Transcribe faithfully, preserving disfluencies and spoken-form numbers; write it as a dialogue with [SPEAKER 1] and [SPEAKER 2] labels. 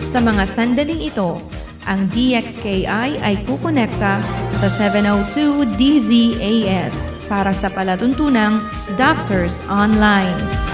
[SPEAKER 1] Sa mga sandaling ito, ang D X K I ay kukonekta sa seven oh two D Z A S para sa palatuntunang Doctors Online.